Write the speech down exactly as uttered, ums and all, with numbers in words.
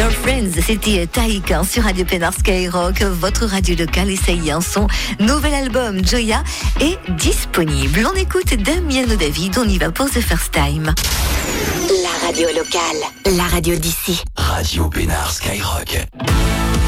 Our Friends, c'était Taïk hein, sur Radio Pénard Skyrock, votre radio locale. Et ça y est, son nouvel album Joya est disponible. On écoute Damiano David, on y va pour The First Time. La radio locale, la radio d'ici. Radio Pénard Skyrock.